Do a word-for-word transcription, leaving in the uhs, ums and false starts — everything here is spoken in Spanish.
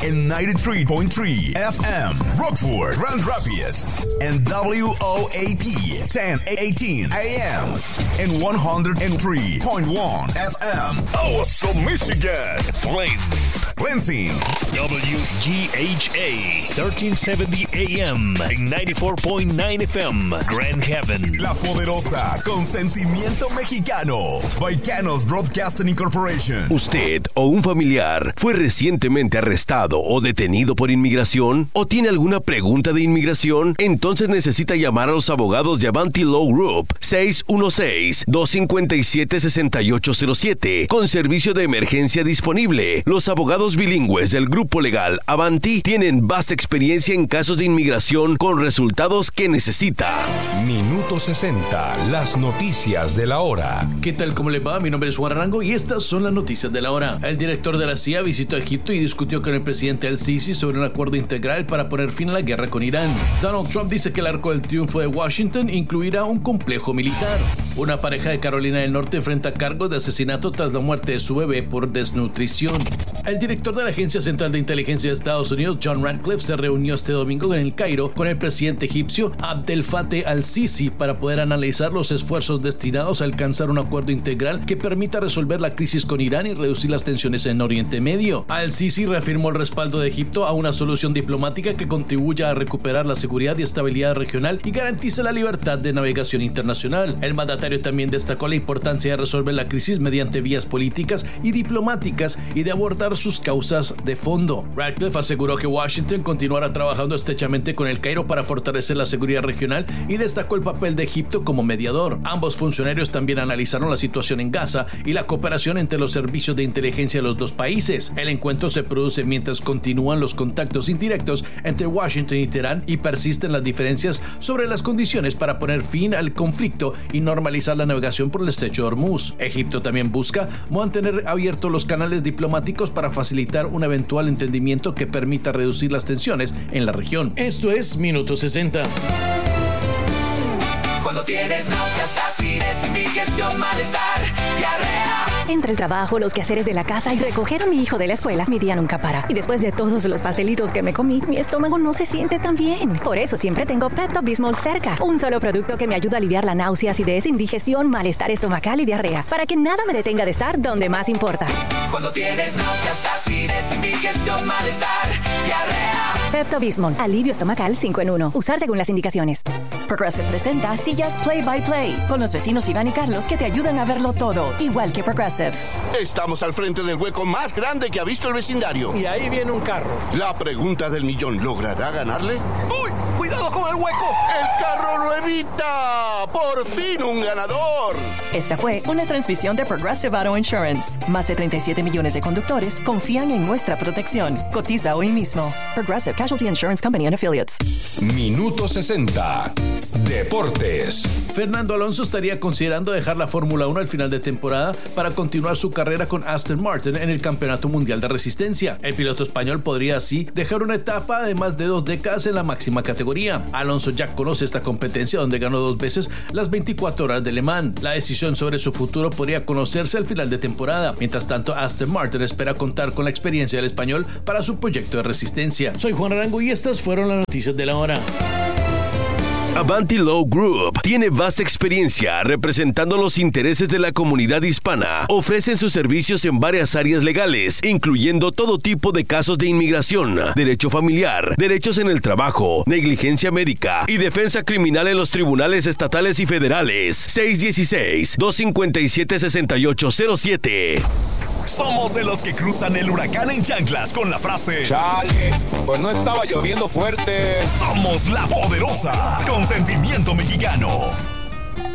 en noventa y tres punto tres F M, Rockford, Grand Rapids, and W O A P ten eighteen A M, and one oh three point one F M, Awesome, Michigan, Flint, Lansing, W G H A thirteen seventy A M, and ninety-four point nine F M, Grand Haven. La Poderosa, con sentimiento mexicano, Baicanos Broadcasting Incorporation. ¿Usted o un familiar fue recientemente arrestado o detenido por inmigración? ¿O tiene alguna pregunta de inmigración? Entonces necesita llamar a los abogados de Avanti Law Group seis uno seis, dos cinco siete, seis ocho cero siete con servicio de emergencia disponible. Los abogados bilingües del grupo legal Avanti tienen vasta experiencia en casos de inmigración con resultados que necesita. Minuto sesenta, las noticias de la hora. ¿Qué tal? ¿Cómo le va? Mi nombre es Juan Arango y estas son las noticias de la hora. El director de la C I A visitó Egipto y discutió con el presidente al-Sisi sobre un acuerdo integral para poner fin a la guerra con Irán. Donald Trump dice que el arco del triunfo de Washington incluirá un complejo militar. Una pareja de Carolina del Norte enfrenta cargos de asesinato tras la muerte de su bebé por desnutrición. El director de la Agencia Central de Inteligencia de Estados Unidos, John Ratcliffe, se reunió este domingo en el Cairo con el presidente egipcio Abdel Fattah al-Sisi para poder analizar los esfuerzos destinados a alcanzar un acuerdo integral que permita resolver la crisis con Irán y reducir las tensiones en Oriente Medio. Al-Sisi reafirmó el respaldo de Egipto a una solución diplomática que contribuya a recuperar la seguridad y estabilidad regional y garantice la libertad de navegación internacional. El mandatario también destacó la importancia de resolver la crisis mediante vías políticas y diplomáticas y de abordar sus causas de fondo. Ratcliffe aseguró que Washington continuará trabajando estrechamente con el Cairo para fortalecer la seguridad regional y destacó el papel de Egipto como mediador. Ambos funcionarios también analizaron la situación en Gaza y la cooperación entre los servicios de inteligencia de los dos países. El encuentro se produce mientras continúan los contactos indirectos entre Washington y Teherán y persisten las diferencias sobre las condiciones para poner fin al conflicto y normalizar la navegación por el estrecho de Hormuz. Egipto también busca mantener abiertos los canales diplomáticos para facilitar un eventual entendimiento que permita reducir las tensiones en la región. Esto es Minuto sesenta. Cuando tienes náuseas, acidez, indigestión, malestar, diarrea. Entre el trabajo, los quehaceres de la casa y recoger a mi hijo de la escuela, mi día nunca para. Y después de todos los pastelitos que me comí, mi estómago no se siente tan bien. Por eso siempre tengo Pepto-Bismol cerca. Un solo producto que me ayuda a aliviar la náusea, acidez, indigestión, malestar estomacal y diarrea. Para que nada me detenga de estar donde más importa. Cuando tienes náuseas, acidez, indigestión, malestar, diarrea. Pepto-Bismol, alivio estomacal cinco en uno. Usar según las indicaciones. Progressive presenta Sillas Play by Play con los vecinos Iván y Carlos que te ayudan a verlo todo, igual que Progressive. Estamos al frente del hueco más grande que ha visto el vecindario. Y ahí viene un carro. La pregunta del millón, ¿logrará ganarle? ¡Uy! ¡Cuidado con el hueco! ¡El carro lo evita! ¡Por fin un ganador! Esta fue una transmisión de Progressive Auto Insurance. Más de treinta y siete millones de conductores confían en nuestra protección. Cotiza hoy mismo. Progressive Casualty Insurance Company and Affiliates. Minuto sesenta. Deportes. Fernando Alonso estaría considerando dejar la Fórmula uno al final de temporada para continuar su carrera con Aston Martin en el Campeonato Mundial de Resistencia. El piloto español podría así dejar una etapa de más de dos décadas en la máxima categoría. Alonso ya conoce esta competencia donde ganó dos veces las veinticuatro horas de Le Mans. La decisión sobre su futuro podría conocerse al final de temporada. Mientras tanto, Aston Martin espera contar con la experiencia del español para su proyecto de resistencia. Soy Juan Arango y estas fueron las noticias de la hora. Avanti Law Group tiene vasta experiencia representando los intereses de la comunidad hispana. Ofrecen sus servicios en varias áreas legales, incluyendo todo tipo de casos de inmigración, derecho familiar, derechos en el trabajo, negligencia médica y defensa criminal en los tribunales estatales y federales. seis uno seis, dos cinco siete, seis ocho cero siete. Somos de los que cruzan el huracán en chanclas con la frase Chale, pues no estaba lloviendo fuerte. Somos la Poderosa, con sentimiento mexicano.